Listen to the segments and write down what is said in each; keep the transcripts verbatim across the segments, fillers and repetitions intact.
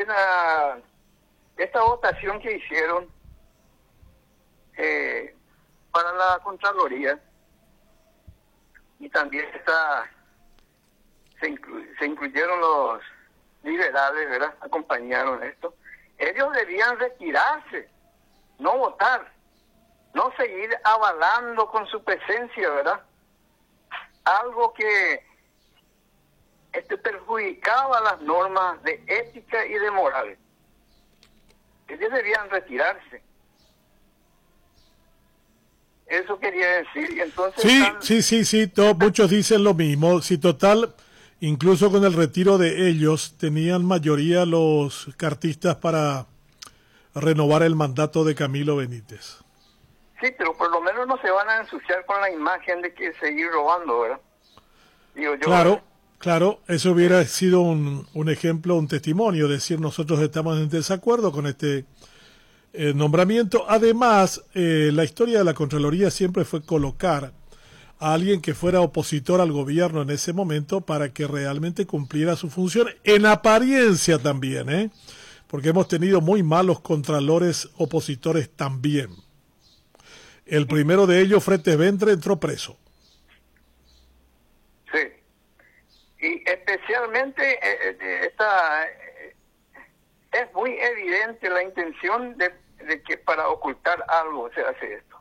también a esta votación que hicieron eh, para la Contraloría, y también está, se, inclu, se incluyeron los liberales, ¿verdad? Acompañaron esto. Ellos debían retirarse, no votar, no seguir avalando con su presencia, ¿verdad? Algo que este, perjudicaba las normas de ética y de moral. Ellos debían retirarse. Eso quería decir. Y entonces sí, están... sí, sí, sí, to, muchos dicen lo mismo. Si total, incluso con el retiro de ellos, tenían mayoría los cartistas para renovar el mandato de Camilo Benítez. Sí, pero por lo menos no se van a ensuciar con la imagen de que seguir robando, ¿verdad? Digo yo, claro, ¿verdad? claro, eso hubiera sido un, un ejemplo, un testimonio, decir nosotros estamos en desacuerdo con este eh, nombramiento. Además, eh, la historia de la Contraloría siempre fue colocar a alguien que fuera opositor al gobierno en ese momento para que realmente cumpliera su función, en apariencia también, ¿eh? Porque hemos tenido muy malos contralores opositores también. El primero de ellos, Fretes Ventre, entró preso. Sí. Y especialmente eh, esta, eh, es muy evidente la intención de, de que para ocultar algo se hace esto.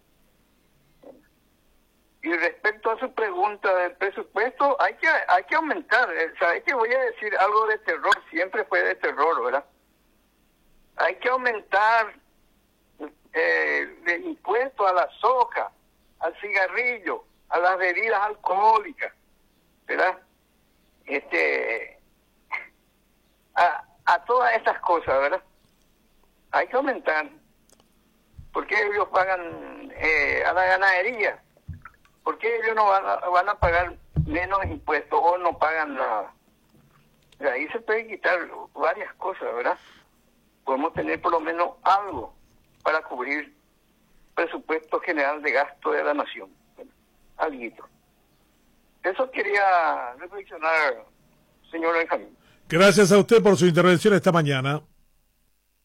Y respecto a su pregunta del presupuesto, hay que hay que aumentar. ¿Sabes que voy a decir algo de terror? Siempre fue de terror, ¿verdad? Hay que aumentar eh, el impuesto a la soja, al cigarrillo, a las bebidas alcohólicas, ¿verdad? Este, a, a todas estas cosas, ¿verdad? Hay que aumentar. ¿Por qué ellos pagan eh, a la ganadería? ¿Por qué ellos no van a, van a pagar menos impuestos o no pagan nada? De ahí se pueden quitar varias cosas, ¿verdad? Podemos tener por lo menos algo para cubrir presupuesto general de gasto de la nación. Bueno, alguito. Eso quería reflexionar, señor Benjamín. Gracias a usted por su intervención esta mañana.